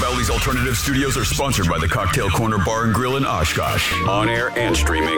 Valley's Alternative Studios are sponsored by the Cocktail Corner Bar and Grill in Oshkosh. On air and streaming,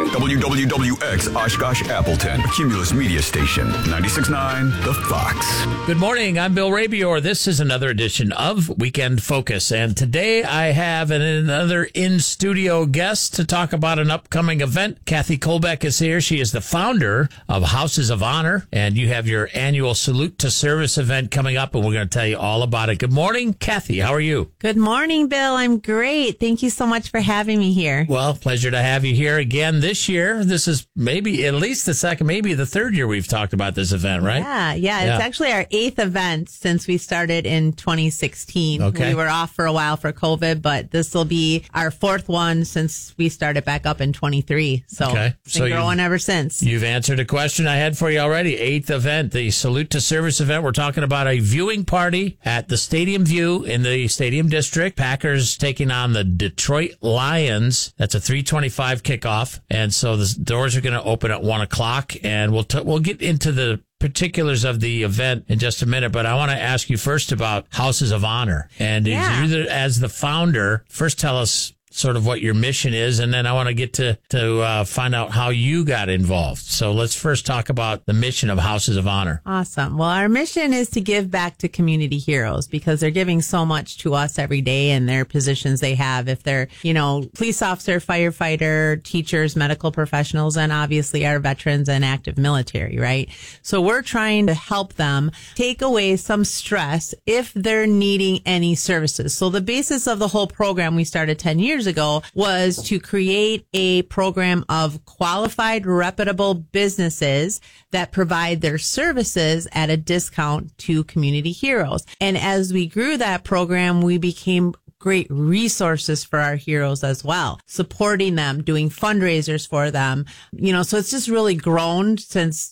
WWWX Oshkosh Appleton, Cumulus Media Station, 96.9 The Fox. Good morning. I'm Bill Rabior. This is another edition of Weekend Focus. And today I have another in-studio guest to talk about an upcoming event. Kathy Kolbeck is here. She is the founder of Houses of Honor. And you have your annual Salute to Service event coming up, and we're going to tell you all about it. Good morning, Kathy. How are you? Good morning, Bill. I'm great. Thank you so much for having me here. Well, pleasure to have you here again this year. This is maybe at least the second, maybe the third year we've talked about this event, right? Yeah. It's actually our 8th event since we started in 2016. Okay. We were off for a while for COVID, but this will be our 4th one since we started back up in 23. So it's been growing ever since. You've answered a question I had for you already. 8th event, the Salute to Service event. We're talking about a viewing party at the Stadium View in the Stadium District. Packers taking on the Detroit Lions. That's a 3:25 kickoff. And so the doors are going to open at 1 o'clock. And we'll get into the particulars of the event in just a minute, but I want to ask you first about Houses of Honor. And as the founder, first tell us sort of what your mission is, and then I want to get to find out how you got involved. So let's first talk about the mission of Houses of Honor. Awesome. Well, our mission is to give back to community heroes because they're giving so much to us every day in their positions they have. If they're, police officer, firefighter, teachers, medical professionals, and obviously our veterans and active military, right? So we're trying to help them take away some stress if they're needing any services. So the basis of the whole program we started 10 years ago was to create a program of qualified, reputable businesses that provide their services at a discount to community heroes. And as we grew that program, we became great resources for our heroes as well, supporting them, doing fundraisers for them. So it's just really grown since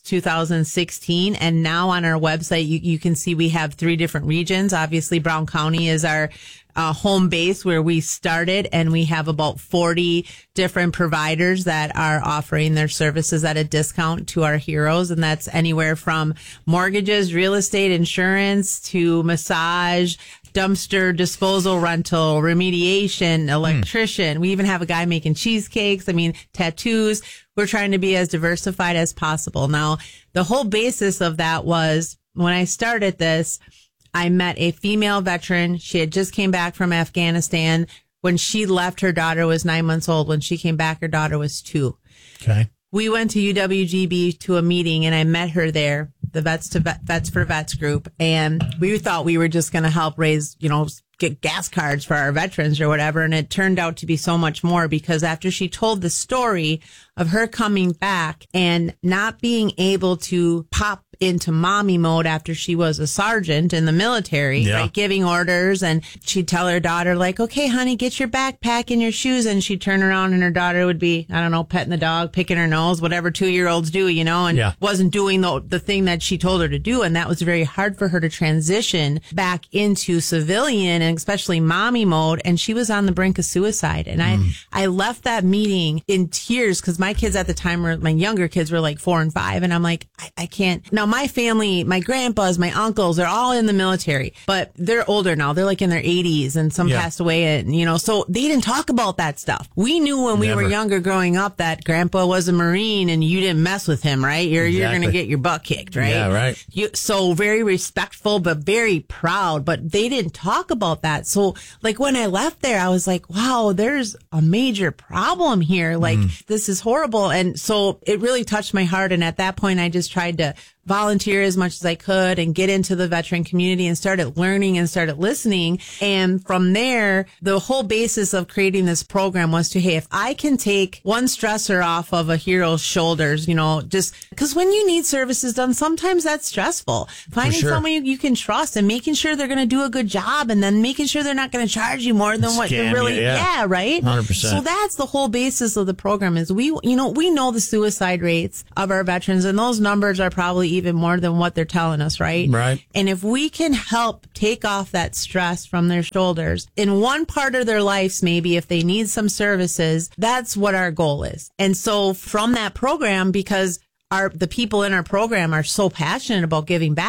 2016. And now on our website, you can see we have 3 different regions. Obviously, Brown County is our home base where we started, and we have about 40 different providers that are offering their services at a discount to our heroes. And that's anywhere from mortgages, real estate, insurance, to massage, dumpster disposal rental, remediation, electrician. We even have a guy making cheesecakes. Tattoos. We're trying to be as diversified as possible. Now, the whole basis of that was when I started this, I met a female veteran. She had just came back from Afghanistan. When she left, her daughter was 9 months old. When she came back, her daughter was 2. Okay. We went to UWGB to a meeting, and I met her there, the Vets for Vets group. And we thought we were just going to help raise, get gas cards for our veterans or whatever. And it turned out to be so much more, because after she told the story of her coming back and not being able to pop into mommy mode after she was a sergeant in the military, right, giving orders, and she'd tell her daughter, like, okay, honey, get your backpack and your shoes. And she'd turn around and her daughter would be, I don't know, petting the dog, picking her nose, whatever 2-year-olds do, and wasn't doing the thing that she told her to do. And that was very hard for her to transition back into civilian and especially mommy mode. And she was on the brink of suicide. And I left that meeting in tears, because my kids at the time my younger kids were like 4 and 5. And I'm like, I can't. Now, my family, my grandpas, my uncles, they're all in the military, but they're older now. They're like in their 80s, and some passed away. And, so they didn't talk about that stuff. We knew when we were younger growing up that grandpa was a Marine and you didn't mess with him, right? You're going to get your butt kicked, right? Yeah, right. So very respectful, but very proud, but they didn't talk about that. So like when I left there, I was like, wow, there's a major problem here. Like this is horrible. And so it really touched my heart. And at that point, I just tried to volunteer as much as I could and get into the veteran community and started learning and started listening. And from there, the whole basis of creating this program was to, hey, if I can take one stressor off of a hero's shoulders, just because when you need services done, sometimes that's stressful. Finding someone you can trust and making sure they're going to do a good job, and then making sure they're not going to charge you more than what they're really, right? 100%. So that's the whole basis of the program is we know the suicide rates of our veterans, and those numbers are probably even more than what they're telling us, right? Right. And if we can help take off that stress from their shoulders in one part of their lives, maybe if they need some services, that's what our goal is. And so from that program, because the people in our program are so passionate about giving back,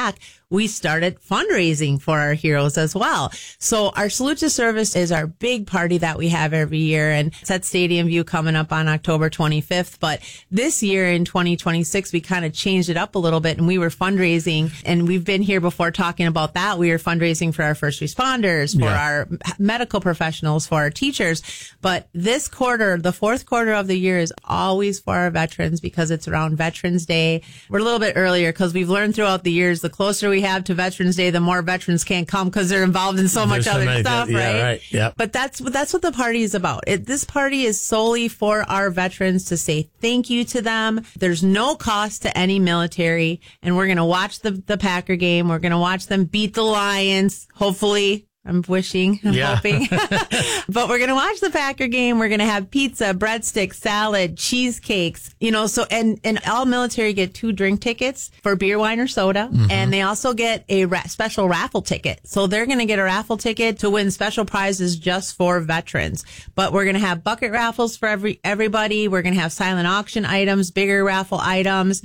we started fundraising for our heroes as well. So our Salute to Service is our big party that we have every year, and it's at Stadium View coming up on October 25th. But this year in 2026, we kind of changed it up a little bit, and we were fundraising, and we've been here before talking about that. We were fundraising for our first responders, for our medical professionals, for our teachers. But this quarter, the fourth quarter of the year, is always for our veterans because it's around Veterans Day. We're a little bit earlier because we've learned throughout the years, the closer we have to Veterans Day, the more veterans can't come because they're involved in so much other stuff, right? Right. Yep. But that's what the party is about. This party is solely for our veterans to say thank you to them. There's no cost to any military, and we're going to watch the Packer game. We're going to watch them beat the Lions, hopefully. I'm wishing, I'm hoping. But we're going to watch the Packer game. We're going to have pizza, breadsticks, salad, cheesecakes, so, and all military get 2 drink tickets for beer, wine, or soda. Mm-hmm. And they also get a special raffle ticket. So they're going to get a raffle ticket to win special prizes just for veterans. But we're going to have bucket raffles for everybody. We're going to have silent auction items, bigger raffle items,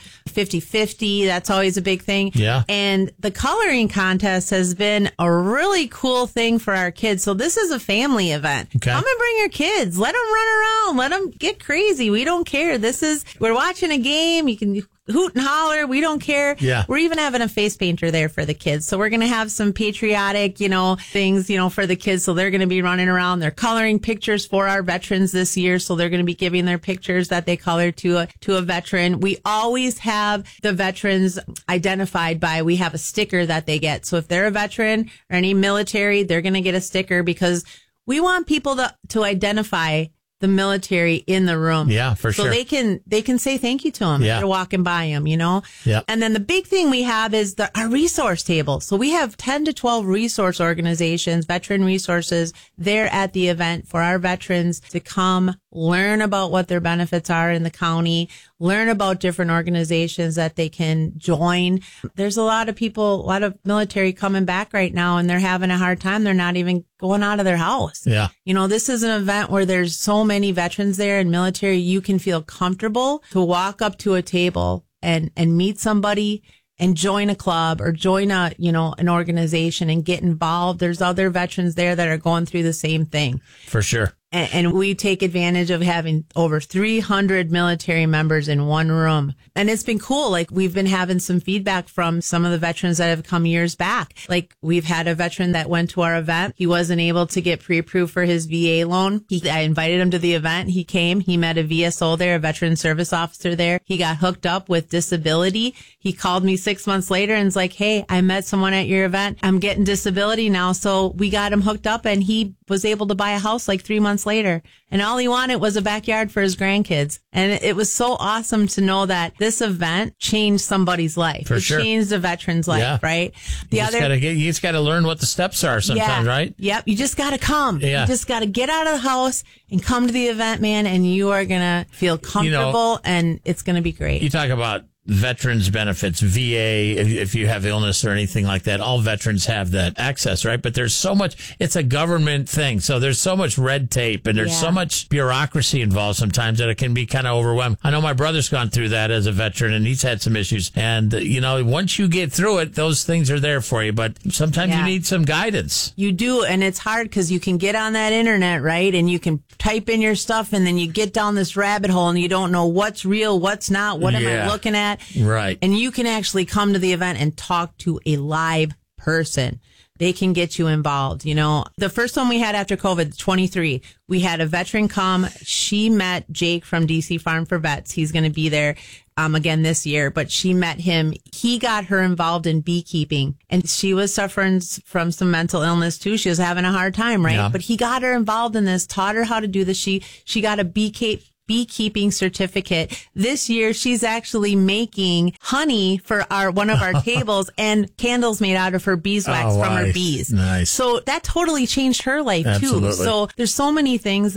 50-50. That's always a big thing. Yeah. And the coloring contest has been a really cool thing for our kids. So this is a family event. Okay. Come and bring your kids. Let them run around. Let them get crazy. We don't care. We're watching a game. You can hoot and holler. We don't care. Yeah. We're even having a face painter there for the kids. So we're going to have some patriotic, things, for the kids. So they're going to be running around. They're coloring pictures for our veterans this year. So they're going to be giving their pictures that they colored to a veteran. We always have the veterans identified by, we have a sticker that they get. So if they're a veteran or any military, they're going to get a sticker because we want people to identify the military in the room. Yeah, for sure. So they can say thank you to them. Yeah. If they're walking by them, Yep. And then the big thing we have is our resource table. So we have 10 to 12 resource organizations, veteran resources there at the event for our veterans to come learn about what their benefits are in the county, learn about different organizations that they can join. There's a lot of military coming back right now, and they're having a hard time. They're not even going out of their house. Yeah. This is an event where there's so many veterans there and military. You can feel comfortable to walk up to a table and meet somebody and join a club or join an organization and get involved. There's other veterans there that are going through the same thing. For sure. And we take advantage of having over 300 military members in one room. And it's been cool. Like, we've been having some feedback from some of the veterans that have come years back. Like, we've had a veteran that went to our event. He wasn't able to get pre-approved for his VA loan. I invited him to the event. He came. He met a VSO there, a veteran service officer there. He got hooked up with disability. He called me 6 months later and was like, hey, I met someone at your event. I'm getting disability now. So we got him hooked up, and he was able to buy a house like 3 months later. And all he wanted was a backyard for his grandkids. And it was so awesome to know that this event changed somebody's life. For sure. It changed a veteran's life, right? You just got to learn what the steps are sometimes, right? Yep. You just got to come. Yeah. You just got to get out of the house and come to the event, man. And you are going to feel comfortable, and it's going to be great. You talk about veterans benefits, VA, if you have illness or anything like that, all veterans have that access, right? But there's so much, it's a government thing. So there's so much red tape and there's so much bureaucracy involved sometimes that it can be kind of overwhelming. I know my brother's gone through that as a veteran, and he's had some issues. And, once you get through it, those things are there for you. But sometimes you need some guidance. You do. And it's hard because you can get on that internet, right? And you can type in your stuff, and then you get down this rabbit hole and you don't know what's real, what's not, what am I looking at? Right. And you can actually come to the event and talk to a live person. They can get you involved. The first one we had after COVID, 23, we had a veteran come. She met Jake from DC Farm for Vets. He's going to be there again this year, but she met him. He got her involved in beekeeping, and she was suffering from some mental illness too. She was having a hard time, right? Yeah. But he got her involved in this, taught her how to do this. She got a beekeeping certificate. This year, she's actually making honey for one of our tables and candles made out of her beeswax from her bees. Nice. So that totally changed her life too. So there's so many things that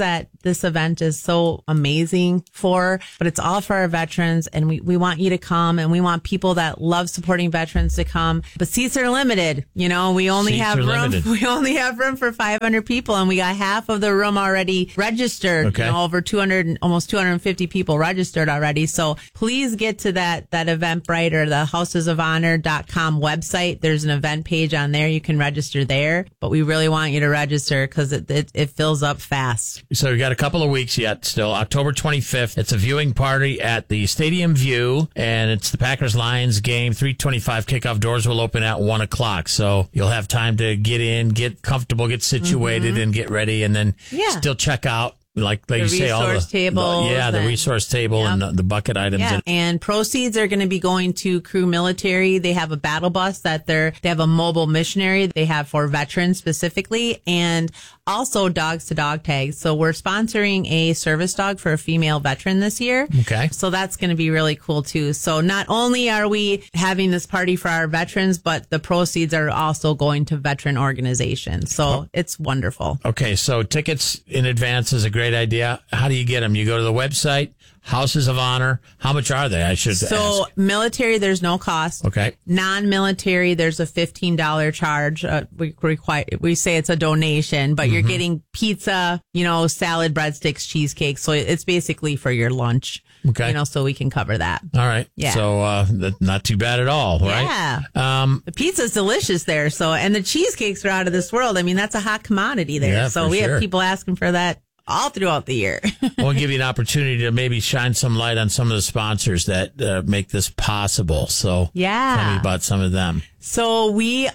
this event is so amazing for, but it's all for our veterans, and we want you to come, and we want people that love supporting veterans to come. But seats are limited. You know, we only have room for 500 people, and we got half of the room already registered. Okay. You know, over 200, almost 250 people registered already. So please get to that Eventbrite or the housesofhonor.com website. There's an event page on there. You can register there, but we really want you to register because it fills up fast. So we got a couple of weeks yet still. October 25th. It's a viewing party at the Stadium View, and it's the Packers-Lions game. 3:25 kickoff. Doors will open at 1 o'clock. So you'll have time to get in, get comfortable, get situated, and get ready, and then still check out. Like you say, all the resource tables. The resource table and the bucket items. Yeah. And proceeds are going to be going to Crew Military. They have a battle bus that they have a mobile missionary they have for veterans specifically, and also dogs to dog tags. So we're sponsoring a service dog for a female veteran this year. Okay. So that's going to be really cool too. So not only are we having this party for our veterans, but the proceeds are also going to veteran organizations. So it's wonderful. Okay. So tickets in advance is a great idea. How do you get them? You go to the website, Houses of Honor. How much are they? I should ask. So military, there's no cost. Okay. Non-military, there's a $15 charge. We say it's a donation, but you're getting pizza, salad, breadsticks, cheesecake. So it's basically for your lunch. Okay. So we can cover that. All right. Yeah. So not too bad at all, right? Yeah. The pizza's delicious there. So, and the cheesecakes are out of this world. I mean, that's a hot commodity there. Yeah, so we have people asking for that all throughout the year. We'll give you an opportunity to maybe shine some light on some of the sponsors that make this possible. So tell me about some of them. So we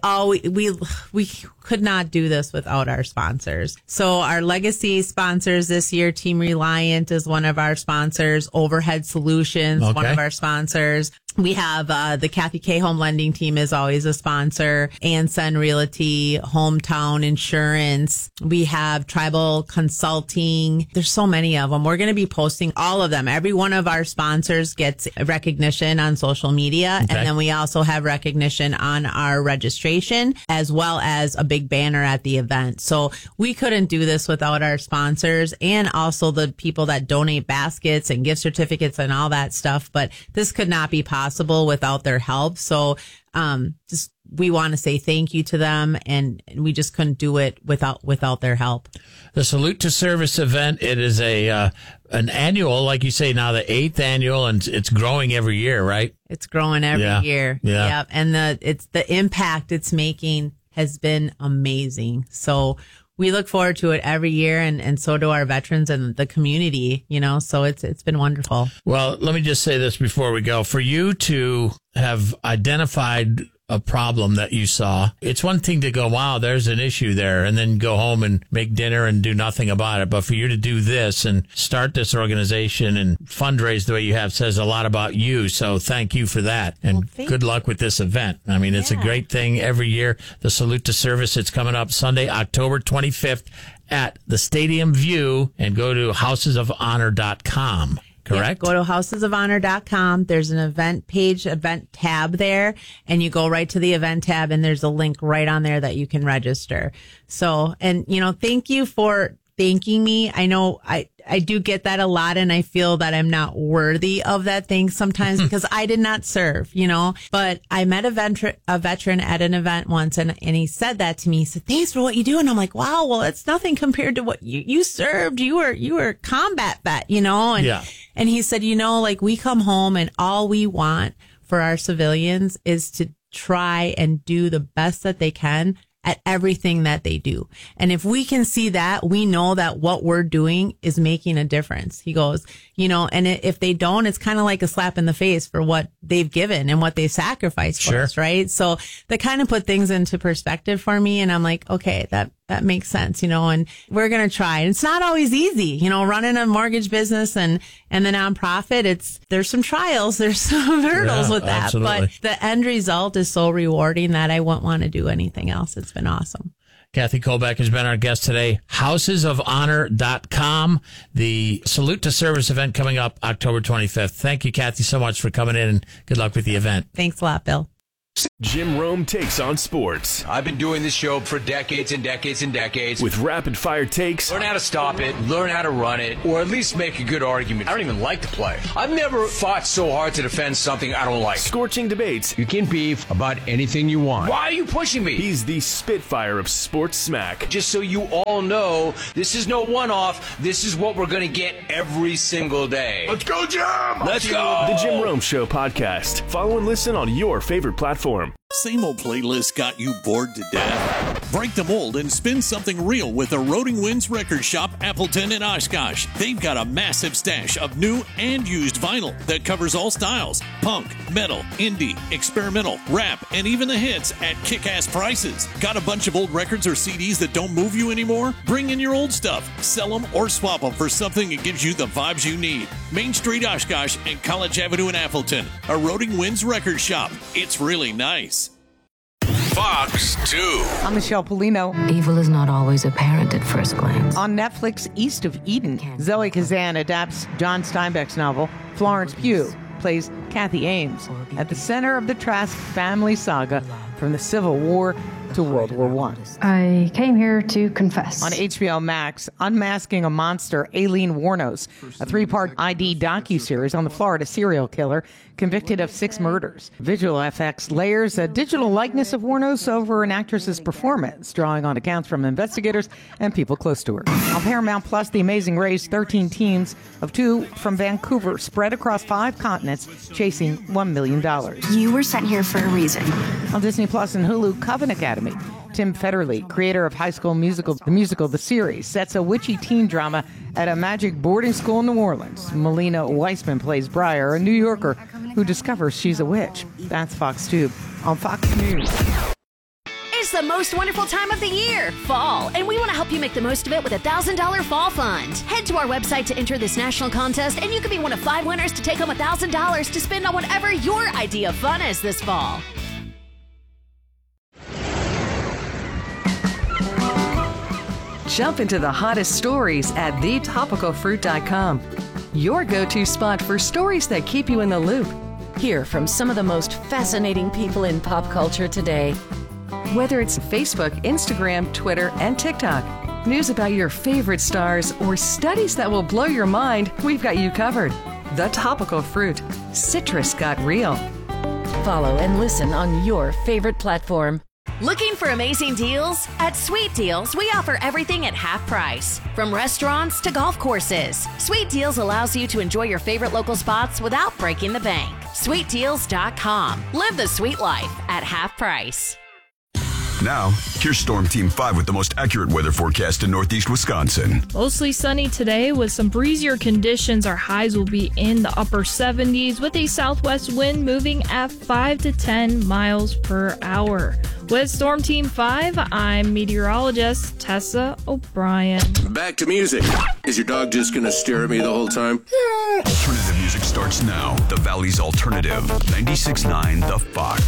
could not do this without our sponsors. So our legacy sponsors this year, Team Reliant is one of our sponsors. Overhead Solutions, one of our sponsors. We have the Kathy K Home Lending Team is always a sponsor. Anson Realty, Hometown Insurance. We have Tribal Consulting. There's so many of them. We're going to be posting all of them. Every one of our sponsors gets recognition on social media. Okay. And then we also have recognition on our registration, as well as a big banner at the event. So we couldn't do this without our sponsors and also the people that donate baskets and gift certificates and all that stuff. But this could not be possible without their help. So we want to say thank you to them, and we just couldn't do it without their help. The Salute to Service event, it is an annual, like you say now, the 8th annual, and it's growing every year, right? It's growing every year. Yeah. Yep. And the impact it's making has been amazing. So we look forward to it every year, and so do our veterans and the community, so it's been wonderful. Well, let me just say this before we go. For you to have identified a problem that you saw, it's one thing to go, wow, there's an issue there, and then go home and make dinner and do nothing about it. But for you to do this and start this organization and fundraise the way you have says a lot about you. So thank you for that. And good luck with this event. I mean, it's a great thing every year. The Salute to Service, it's coming up Sunday, October 25th at the Stadium View, and go to housesofhonor.com. Correct. Go to housesofhonor.com. There's an event page, event tab there, and you go right to the event tab, and there's a link right on there that you can register. So, and thank you for thanking me. I know I do get that a lot, and I feel that I'm not worthy of that thing sometimes because I did not serve, but I met a veteran at an event once, and he said that to me. He said, thanks for what you do. And I'm like, wow, well, it's nothing compared to what you served. You were a combat vet, and he said, we come home and all we want for our civilians is to try and do the best that they can at everything that they do. And if we can see that, we know that what we're doing is making a difference. He goes, and if they don't, it's kind of like a slap in the face for what they've given and what they've sacrificed for us, right? So that kind of put things into perspective for me. And I'm like, okay, that makes sense, and we're going to try. And it's not always easy, running a mortgage business and the nonprofit. There's some trials, there's some hurdles with that, absolutely. But the end result is so rewarding that I wouldn't want to do anything else. It's been awesome. Kathy Kolbeck has been our guest today. Housesofhonor.com. The Salute to Service event coming up October 25th. Thank you, Kathy, so much for coming in, and good luck with the event. Thanks a lot, Bill. Jim Rome takes on sports. I've been doing this show for decades and decades and decades. With rapid-fire takes. Learn how to stop it, learn how to run it, or at least make a good argument. I don't even like the play. I've never fought so hard to defend something I don't like. Scorching debates. You can beef about anything you want. Why are you pushing me? He's the Spitfire of sports smack. Just so you all know, this is no one-off. This is what we're going to get every single day. Let's go, Jim! Let's go! The Jim Rome Show podcast. Follow and listen on your favorite platform. Same old playlist got you bored to death? Break the mold and spin something real with Eroding Winds Record Shop, Appleton and Oshkosh. They've got a massive stash of new and used vinyl that covers all styles: punk, metal, indie, experimental, rap, and even the hits at kick-ass prices. Got a bunch of old records or CDs that don't move you anymore? Bring in your old stuff, sell them, or swap them for something that gives you the vibes you need. Main Street, Oshkosh, and College Avenue in Appleton. Eroding Winds Record Shop. It's really nice. Fox 2. I'm Michelle Polino. Evil is not always apparent at first glance. On Netflix, East of Eden, Zoe Kazan adapts John Steinbeck's novel. Florence Pugh plays Kathy Ames at the center of the Trask family saga from the Civil War to World War I. I came here to confess. On HBO Max, Unmasking a Monster, Aileen Wuornos, a 3-part ID docuseries on the Florida serial killer convicted of 6 murders. Visual FX layers a digital likeness of Wuornos over an actress's performance, drawing on accounts from investigators and people close to her. On Paramount Plus, The Amazing Race, 13 teams of 2 from Vancouver spread across 5 continents, chasing $1 million. You were sent here for a reason. On Disney Plus and Hulu, Coven Academy. Tim Federle, creator of High School Musical, the series, sets a witchy teen drama at a magic boarding school in New Orleans. Melina Weissman plays Briar, a New Yorker who discovers she's a witch. That's Fox 2 on Fox News. It's the most wonderful time of the year, fall, and we want to help you make the most of it with a $1,000 fall fund. Head to our website to enter this national contest, and you could be one of 5 winners to take home $1,000 to spend on whatever your idea of fun is this fall. Jump into the hottest stories at thetopicalfruit.com. Your go-to spot for stories that keep you in the loop. Hear from some of the most fascinating people in pop culture today. Whether it's Facebook, Instagram, Twitter, and TikTok, news about your favorite stars, or studies that will blow your mind, we've got you covered. The Topical Fruit. Citrus got real. Follow and listen on your favorite platform. Looking for amazing deals? At Sweet Deals, we offer everything at half price. From restaurants to golf courses, Sweet Deals allows you to enjoy your favorite local spots without breaking the bank. SweetDeals.com. Live the sweet life at half price. Now, here's Storm Team 5 with the most accurate weather forecast in Northeast Wisconsin. Mostly sunny today with some breezier conditions. Our highs will be in the upper 70s with a southwest wind moving at 5 to 10 miles per hour. With Storm Team 5, I'm meteorologist Tessa O'Brien. Back to music. Is your dog just going to stare at me the whole time? Alternative music starts now. The Valley's Alternative. 96.9 The Fox.